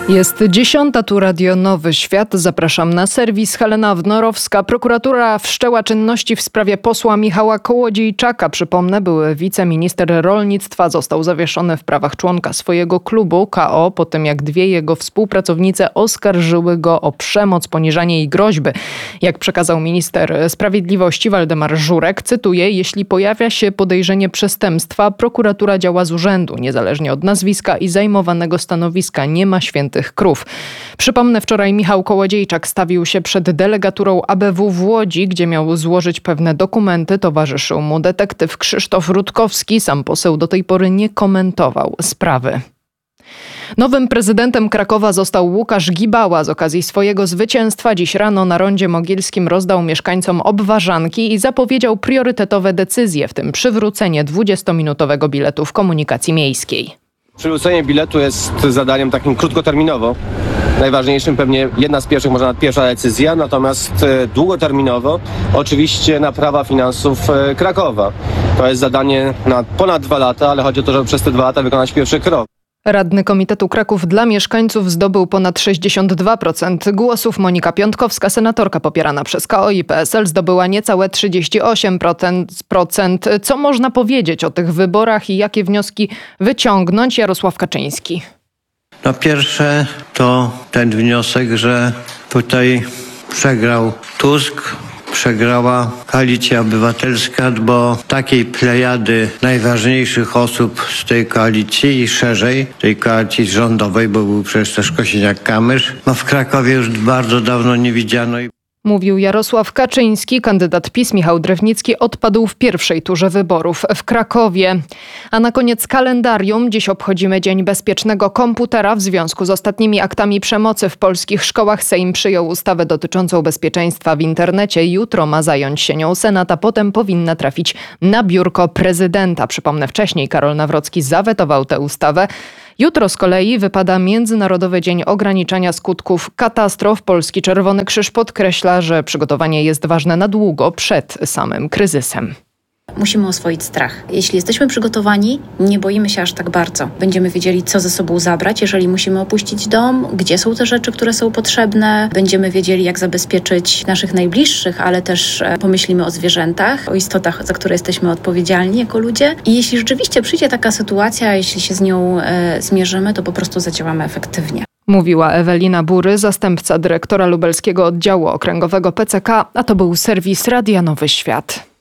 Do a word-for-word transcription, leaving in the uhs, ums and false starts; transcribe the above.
Jest dziesiąta, tu Radio Nowy Świat. Zapraszam na serwis. Helena Wnorowska. Prokuratura wszczęła czynności w sprawie posła Michała Kołodziejczaka. Przypomnę, były wiceminister rolnictwa został zawieszony w prawach członka swojego klubu K O po tym, jak dwie jego współpracownice oskarżyły go o przemoc, poniżanie i groźby. Jak przekazał minister sprawiedliwości Waldemar Żurek, cytuję: jeśli pojawia się podejrzenie przestępstwa, prokuratura działa z urzędu, niezależnie od nazwiska i zajmowanego stanowiska. Nie ma świętych krów. Przypomnę, wczoraj Michał Kołodziejczak stawił się przed delegaturą A B W w Łodzi, gdzie miał złożyć pewne dokumenty. Towarzyszył mu detektyw Krzysztof Rutkowski. Sam poseł do tej pory nie komentował sprawy. Nowym prezydentem Krakowa został Łukasz Gibała. Z okazji swojego zwycięstwa dziś rano na Rondzie Mogilskim rozdał mieszkańcom obwarzanki i zapowiedział priorytetowe decyzje, w tym przywrócenie dwudziestominutowego biletu w komunikacji miejskiej. Przywrócenie biletu jest zadaniem takim krótkoterminowo. Najważniejszym pewnie jedna z pierwszych, może nawet pierwsza decyzja, natomiast długoterminowo oczywiście naprawa finansów Krakowa. To jest zadanie na ponad dwa lata, ale chodzi o to, żeby przez te dwa lata wykonać pierwszy krok. Radny Komitetu Kraków dla Mieszkańców zdobył ponad sześćdziesiąt dwa procent głosów. Monika Piątkowska, senatorka popierana przez K O i P S L, zdobyła niecałe trzydzieści osiem procent. Co można powiedzieć o tych wyborach i jakie wnioski wyciągnąć? Jarosław Kaczyński. No pierwsze to ten wniosek, że tutaj przegrał Tusk, przegrała Koalicja Obywatelska, bo takiej plejady najważniejszych osób z tej koalicji i szerzej tej koalicji rządowej, bo był przecież też Kosiniak-Kamysz, no w Krakowie już bardzo dawno nie widziano. Mówił Jarosław Kaczyński. Kandydat PiS Michał Drewnicki odpadł w pierwszej turze wyborów w Krakowie. A na koniec kalendarium. Dziś obchodzimy Dzień Bezpiecznego Komputera. W związku z ostatnimi aktami przemocy w polskich szkołach Sejm przyjął ustawę dotyczącą bezpieczeństwa w internecie. Jutro ma zająć się nią Senat, a potem powinna trafić na biurko prezydenta. Przypomnę, wcześniej Karol Nawrocki zawetował tę ustawę. Jutro z kolei wypada Międzynarodowy Dzień Ograniczania Skutków Katastrof. Polski Czerwony Krzyż podkreśla, że przygotowanie jest ważne na długo przed samym kryzysem. Musimy oswoić strach. Jeśli jesteśmy przygotowani, nie boimy się aż tak bardzo. Będziemy wiedzieli, co ze sobą zabrać, jeżeli musimy opuścić dom, gdzie są te rzeczy, które są potrzebne. Będziemy wiedzieli, jak zabezpieczyć naszych najbliższych, ale też pomyślimy o zwierzętach, o istotach, za które jesteśmy odpowiedzialni jako ludzie. I jeśli rzeczywiście przyjdzie taka sytuacja, jeśli się z nią e, zmierzymy, to po prostu zadziałamy efektywnie. Mówiła Ewelina Bury, zastępca dyrektora lubelskiego oddziału okręgowego P C K, a to był serwis Radia Nowy Świat.